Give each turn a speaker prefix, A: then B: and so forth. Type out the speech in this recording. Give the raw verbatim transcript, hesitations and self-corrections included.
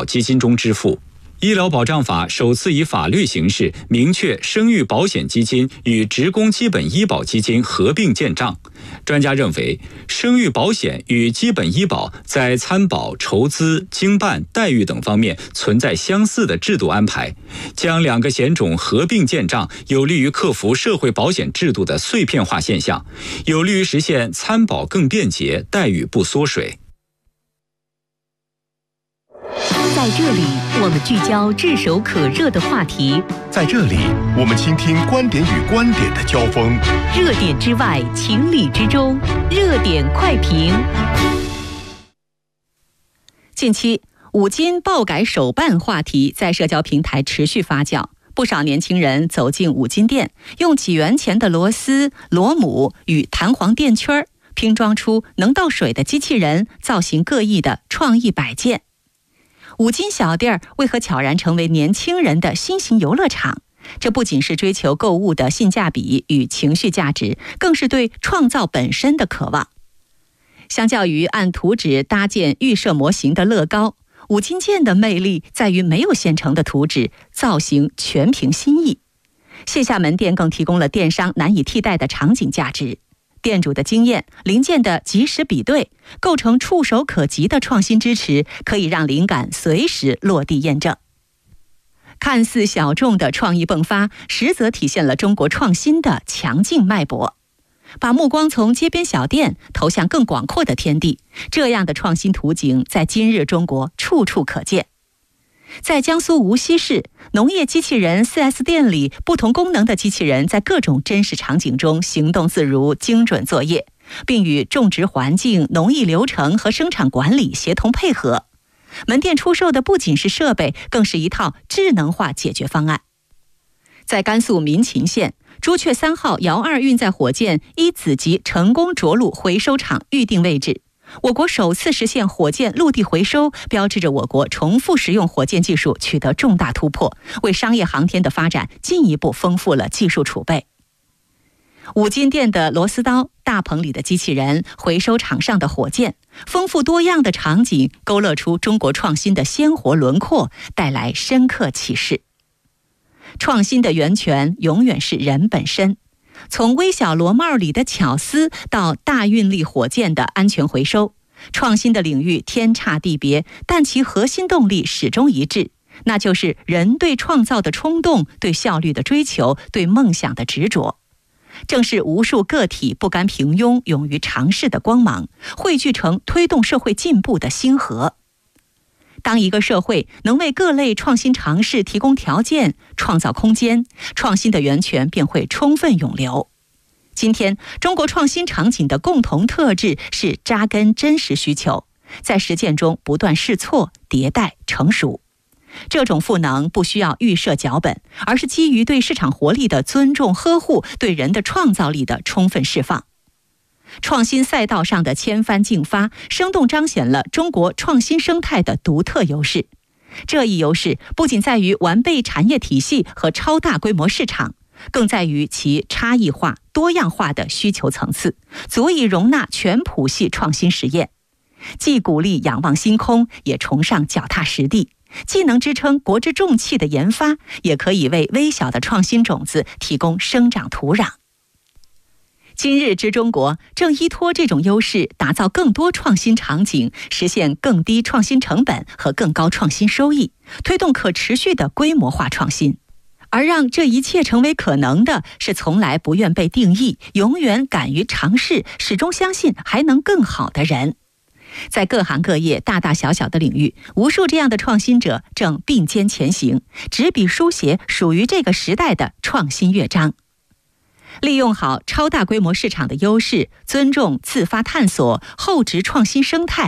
A: 保基金中支付。医疗保障法首次以法律形式明确生育保险基金与职工基本医保基金合并建账。专家认为，生育保险与基本医保在参保、筹资、经办、待遇等方面存在相似的制度安排，将两个险种合并建账，有利于克服社会保险制度的碎片化现象，有利于实现参保更便捷、待遇不缩水。
B: 在这里，我们聚焦炙手可热的话题；
C: 在这里，我们倾听观点与观点的交锋。
B: 热点之外，情理之中，热点快评。近期，五金爆改手办话题在社交平台持续发酵，不少年轻人走进五金店，用几元钱的螺丝、螺母与弹簧垫圈拼装出能倒水的机器人，造型各异的创意摆件。五金小店为何悄然成为年轻人的新型游乐场？这不仅是追求购物的性价比与情绪价值，更是对创造本身的渴望。相较于按图纸搭建预设模型的乐高，五金件的魅力在于没有现成的图纸，造型全凭心意。线下门店更提供了电商难以替代的场景价值。店主的经验、零件的及时比对，构成触手可及的创新支持，可以让灵感随时落地验证。看似小众的创意迸发，实则体现了中国创新的强劲脉搏。把目光从街边小店投向更广阔的天地，这样的创新图景在今日中国处处可见。在江苏无锡市农业机器人 四 S 店里，不同功能的机器人在各种真实场景中行动自如、精准作业，并与种植环境、农艺流程和生产管理协同配合。门店出售的不仅是设备，更是一套智能化解决方案。在甘肃民勤县，朱雀三号遥二运载火箭一子级成功着陆回收场预定位置。我国首次实现火箭陆地回收，标志着我国重复使用火箭技术取得重大突破，为商业航天的发展进一步丰富了技术储备。五金店的螺丝刀、大棚里的机器人、回收场上的火箭，丰富多样的场景勾勒出中国创新的鲜活轮廓，带来深刻启示。创新的源泉永远是人本身。从微小螺帽里的巧思到大运力火箭的安全回收，创新的领域天差地别，但其核心动力始终一致，那就是人对创造的冲动，对效率的追求，对梦想的执着。正是无数个体不甘平庸、勇于尝试的光芒，汇聚成推动社会进步的星河。当一个社会能为各类创新尝试提供条件、创造空间，创新的源泉便会充分涌流。今天，中国创新场景的共同特质是扎根真实需求，在实践中不断试错、迭代、成熟。这种赋能不需要预设脚本，而是基于对市场活力的尊重呵护，对人的创造力的充分释放。创新赛道上的千帆竞发，生动彰显了中国创新生态的独特优势。这一优势不仅在于完备产业体系和超大规模市场，更在于其差异化、多样化的需求层次，足以容纳全谱系创新实验。既鼓励仰望星空，也崇尚脚踏实地，既能支撑国之重器的研发，也可以为微小的创新种子提供生长土壤。今日之中国正依托这种优势，打造更多创新场景，实现更低创新成本和更高创新收益，推动可持续的规模化创新。而让这一切成为可能的，是从来不愿被定义、永远敢于尝试、始终相信还能更好的人。在各行各业大大小小的领域，无数这样的创新者正并肩前行，执笔书写属于这个时代的创新乐章。利用好超大规模市场的优势，尊重自发探索、厚植创新生态，